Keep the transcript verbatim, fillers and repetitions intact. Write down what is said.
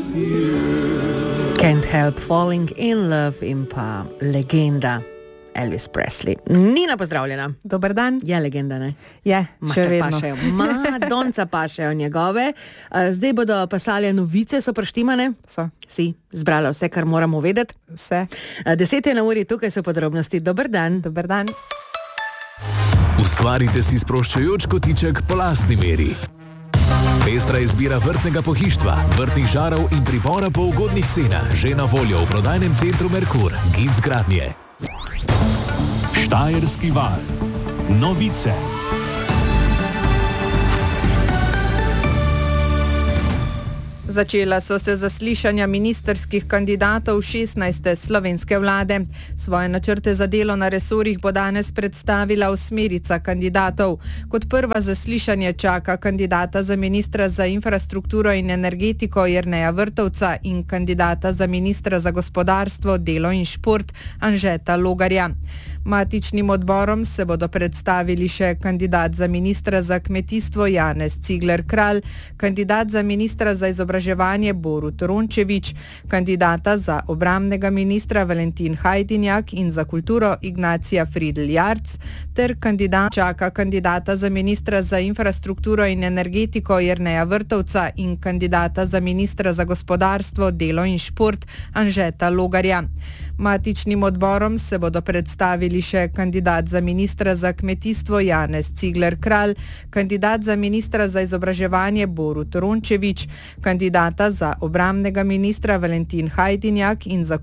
Can't Help Falling in Love in pa legenda Elvis Presley. Nina, pozdravljena. Dober dan. Je legenda, ne? Je, še vedno. Pašejo. Madonca pašejo njegove. Zdaj bodo pasale novice, so preštimane? So. Si zbrala vse, kar moramo vedeti? Vse. Deset je na uri, tukaj so podrobnosti. Dober dan. Dober dan. Ustvarite si sproščajoč kotiček po lastni meri. Pestra izbira vrtnega pohištva, vrtnih žarov in pribora po ugodnih cenah. Že na voljo v prodajnem centru Merkur, Ginc Gradnje. Štajerski val. Novice. Začela so se zaslišanja ministerskih kandidatov šestnajste slovenske vlade. Svoje načrte za delo na resorjih bo danes predstavila osmerica kandidatov. Kot prva zaslišanje čaka kandidata za ministra za infrastrukturo in energetiko Jerneja Vrtovca in kandidata za ministra za gospodarstvo, delo in šport Anžeta Logarja. Matičnim odborom se bodo predstavili še kandidat za ministra za kmetijstvo Janez Cigler Kralj, kandidat za ministra za izobraževanje Borut Rončević, kandidata za obrambnega ministra Valentin Hajdinjak in za kulturo Ignacija Fridl Jarc, ter kandidat čaka kandidata za ministra za infrastrukturo in energetiko Jerneja Vrtovca in kandidata za ministra za gospodarstvo, delo in šport Anžeta Logarja. Matičnim odborom se bodo predstavili še kandidat za ministra za kmetijstvo Janez Cigler Kralj, kandidat za ministra za izobraževanje Borut Rončević, kandidata za obrambnega ministra Valentin Hajdinjak in za